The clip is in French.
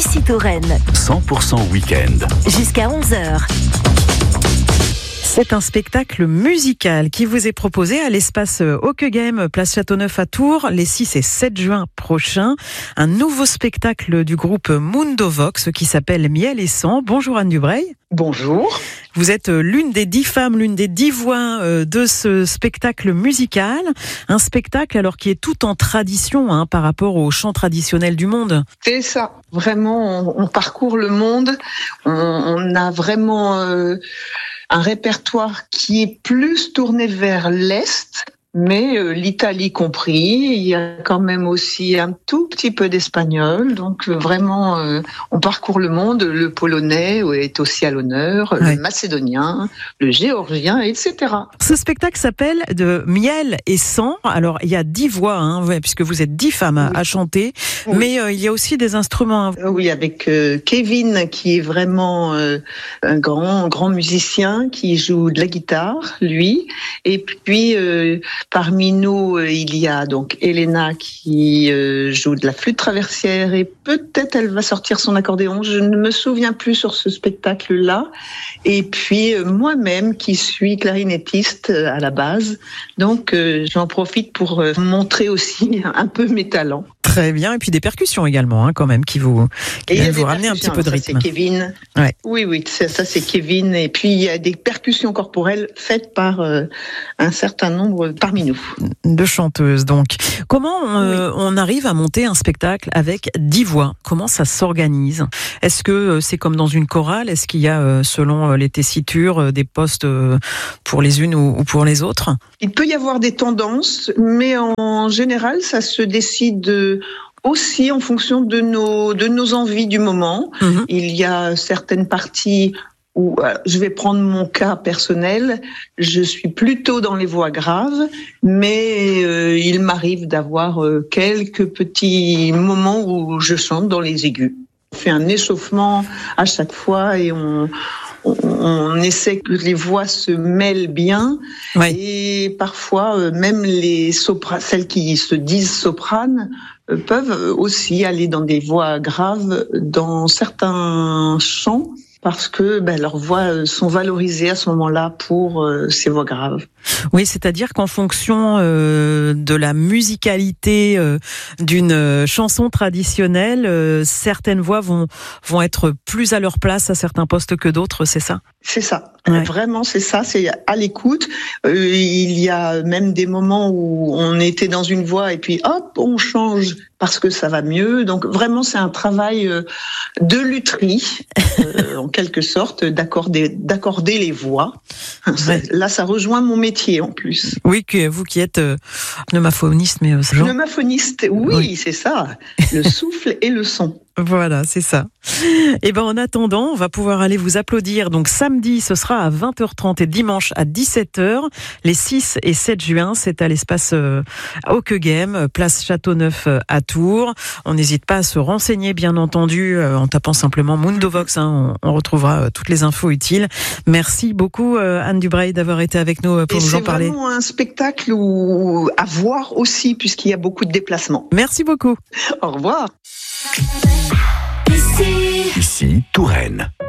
Ici Touraine. 100% week-end. Jusqu'à 11h. C'est un spectacle musical qui vous est proposé à l'espace Hockeghem, place Châteauneuf à Tours, les 6 et 7 juin prochains. Un nouveau spectacle du groupe Mundovox qui s'appelle Miel et Sang. Bonjour Anne Dubreuil. Bonjour. Vous êtes l'une des 10 femmes, l'une des 10 voix de ce spectacle musical. Un spectacle alors qui est tout en tradition par rapport au chant traditionnel du monde. C'est ça. Vraiment, on parcourt le monde. On a vraiment un répertoire qui est plus tourné vers l'Est, mais l'Italie compris. Il y a quand même aussi un tout petit peu d'espagnol. Donc vraiment, on parcourt le monde. Le polonais est aussi à l'honneur, le macédonien, le géorgien, etc. Ce spectacle s'appelle de Miel et Sang. Alors, il y a 10 voix, puisque vous êtes 10 femmes à chanter, mais il y a aussi des instruments. Oui, avec Kevin, qui est vraiment un grand musicien, qui joue de la guitare, lui. Et puis, parmi nous, il y a donc Elena qui joue de la flûte traversière et peut-être elle va sortir son accordéon. Je ne me souviens plus sur ce spectacle-là. Et puis moi-même qui suis clarinettiste à la base. Donc j'en profite pour montrer aussi un peu mes talents. Très bien. Et puis des percussions également, quand même, qui viennent vous ramener un petit peu de rythme. Ça, c'est Kevin. Ouais. Oui, ça c'est Kevin. Et puis il y a des percussions corporelles faites par un certain nombre parmi nous. De chanteuses, donc. Comment on arrive à monter un spectacle avec 10 voix ? Comment ça s'organise ? Est-ce que c'est comme dans une chorale ? Est-ce qu'il y a, selon les tessitures, des postes pour les unes ou pour les autres ? Il peut y avoir des tendances, mais en général, ça se décide aussi en fonction de nos envies du moment. Il y a certaines parties où, je vais prendre mon cas personnel, je suis plutôt dans les voix graves, mais il m'arrive d'avoir quelques petits moments où je chante dans les aigus. On fait un échauffement à chaque fois et on essaie que les voix se mêlent bien. Ouais. Et parfois, même celles qui se disent sopranes peuvent aussi aller dans des voix graves dans certains chants, parce que leurs voix sont valorisées à ce moment-là pour ces voix graves. Oui, c'est-à-dire qu'en fonction de la musicalité d'une chanson traditionnelle, certaines voix vont être plus à leur place à certains postes que d'autres, c'est ça ? C'est ça. Ouais. Vraiment, c'est ça. C'est à l'écoute. Il y a même des moments où on était dans une voix et puis hop, on change parce que ça va mieux. Donc vraiment, c'est un travail de lutherie, en quelque sorte, d'accorder les voix. Ouais. Là, ça rejoint mon métier en plus. Oui, vous qui êtes pneumophoniste, mais pneumophoniste, oui, c'est ça. Le souffle et le son. Voilà, c'est ça. Et en attendant, on va pouvoir aller vous applaudir. Donc samedi, ce sera à 20h30 et dimanche à 17h. Les 6 et 7 juin, c'est à l'espace Hockeghem, place Châteauneuf à Tours. On n'hésite pas à se renseigner, bien entendu, en tapant simplement Mundovox. On retrouvera toutes les infos utiles. Merci beaucoup, Anne Dubreuil, d'avoir été avec nous pour nous en parler. C'est vraiment un spectacle à voir aussi, puisqu'il y a beaucoup de déplacements. Merci beaucoup. Au revoir. Ici Touraine.